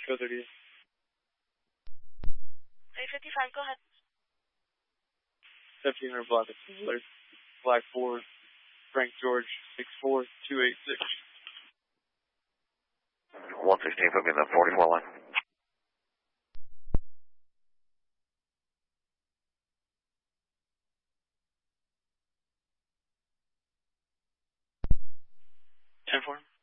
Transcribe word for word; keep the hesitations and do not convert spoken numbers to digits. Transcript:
Go thirty. eight fifty-five, go ahead. seventeen hundred block of Steelers. Flag four, Frank George, six four two eight six. one sixteen, put me in the forty-four line. ten four.